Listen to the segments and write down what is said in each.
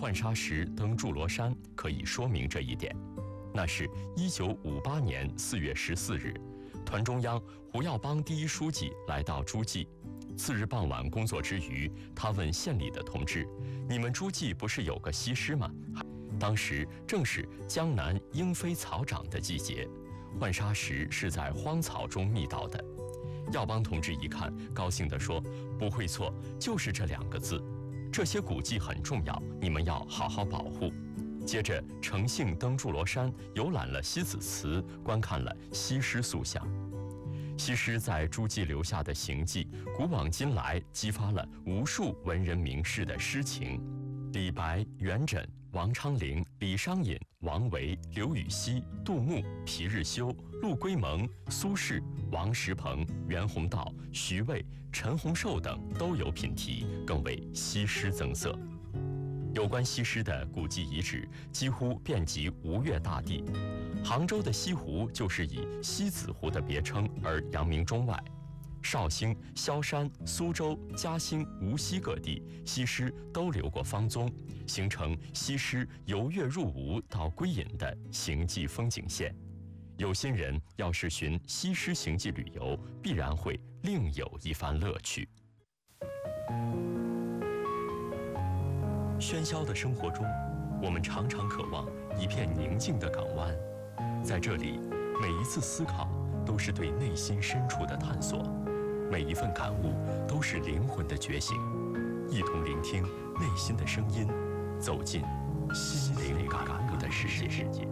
浣纱石登祝罗山可以说明这一点。那是1958年4月14日，团中央胡耀邦第一书记来到诸暨。次日傍晚工作之余，他问县里的同志：“你们诸暨不是有个西施吗？”当时正是江南莺飞草长的季节，浣纱石是在荒草中觅到的。耀邦同志一看，高兴地说：“不会错，就是这2个字。这些古迹很重要，你们要好好保护。”接着乘兴登祝罗山，游览了西子祠，观看了西施塑像。西施在诸暨留下的行迹，古往今来激发了无数文人名士的诗情。李白、元稹、王昌龄、李商隐、王维、刘禹锡、杜牧、皮日休、陆龟蒙、苏轼、王石鹏、袁宏道、徐渭、陈洪寿等都有品题，更为西施增色。有关西施的古迹遗址几乎遍及吴越大地，杭州的西湖就是以西子湖的别称而扬名中外。绍兴、萧山、苏州、嘉兴、无锡各地西施都留过芳踪，形成西施由越入吴到归隐的行迹风景线。有心人要是寻西施行迹旅游，必然会另有一番乐趣。喧嚣的生活中，我们常常渴望一片宁静的港湾，在这里，每一次思考都是对内心深处的探索，每一份感悟都是灵魂的觉醒。一同聆听内心的声音，走进心灵感悟的世界。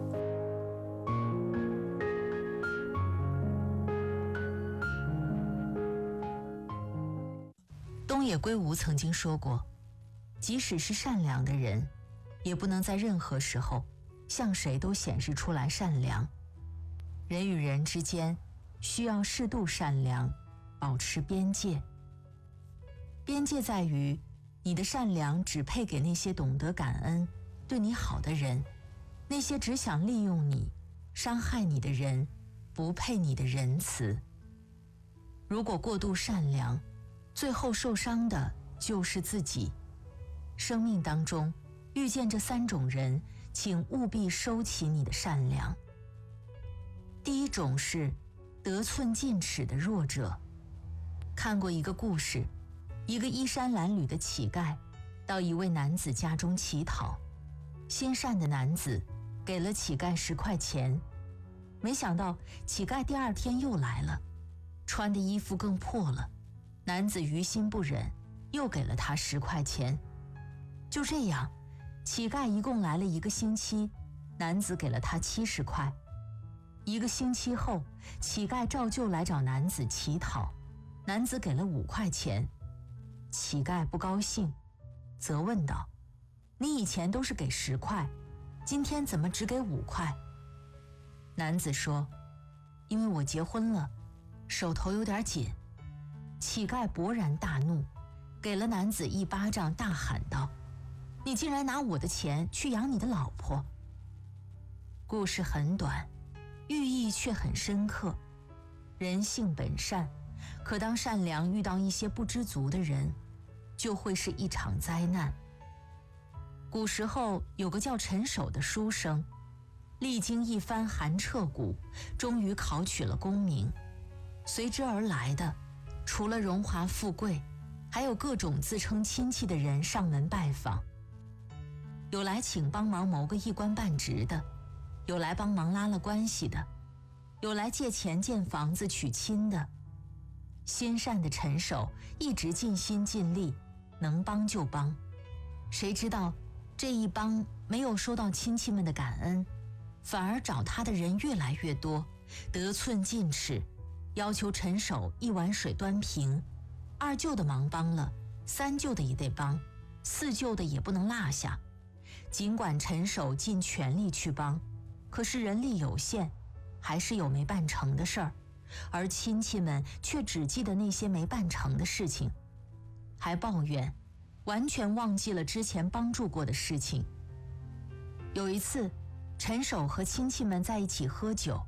东野圭吾曾经说过，即使是善良的人，也不能在任何时候向谁都显示出来善良。人与人之间需要适度善良，保持边界。边界在于，你的善良只配给那些懂得感恩、对你好的人，那些只想利用你、伤害你的人，不配你的仁慈。如果过度善良，最后受伤的就是自己。生命当中遇见这3种人，请务必收起你的善良。第一种是得寸进尺的弱者。看过一个故事，一个衣衫褴褛的乞丐到一位男子家中乞讨，心善的男子给了乞丐10块钱，没想到乞丐第2天又来了，穿的衣服更破了，男子于心不忍，又给了他10块钱。就这样，乞丐一共来了1个星期，男子给了他70块。1个星期后，乞丐照旧来找男子乞讨，男子给了5块钱。乞丐不高兴，责问道：“你以前都是给10块，今天怎么只给5块？”男子说：“因为我结婚了，手头有点紧。”乞丐勃然大怒，给了男子1巴掌，大喊道：“你竟然拿我的钱去养你的老婆！”故事很短，寓意却很深刻。人性本善，可当善良遇到一些不知足的人，就会是一场灾难。古时候有个叫陈守的书生，历经一番寒彻骨，终于考取了功名。随之而来的，除了荣华富贵，还有各种自称亲戚的人上门拜访。有来请帮忙谋个一官半职的，有来帮忙拉了关系的，有来借钱建房子娶亲的。心善的陈守一直尽心尽力，能帮就帮。谁知道这一帮没有收到亲戚们的感恩，反而找他的人越来越多，得寸进尺，要求陈守1碗水端平，2舅的忙帮了，3舅的也得帮，4舅的也不能落下。尽管陈守尽全力去帮，可是人力有限，还是有没办成的事儿，而亲戚们却只记得那些没办成的事情，还抱怨，完全忘记了之前帮助过的事情。有一次，陈守和亲戚们在一起喝酒，